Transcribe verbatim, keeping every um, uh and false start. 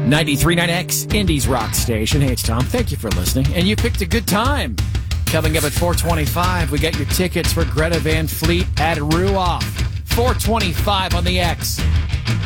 ninety-three point nine X, Indies Rock Station. Hey, it's Tom. Thank you for listening. And you picked a good time. Coming up at four twenty-five, we got your tickets for Greta Van Fleet at Ruoff. four twenty-five on the X.